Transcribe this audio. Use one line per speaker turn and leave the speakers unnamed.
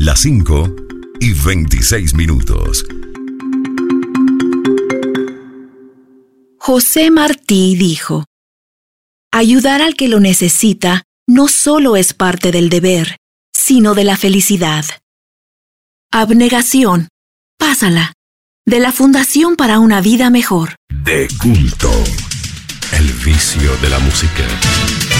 Las 5:26.
José Martí dijo: ayudar al que lo necesita no solo es parte del deber, sino de la felicidad. Abnegación, pásala, de la Fundación para una Vida Mejor.
De culto, el vicio de la música.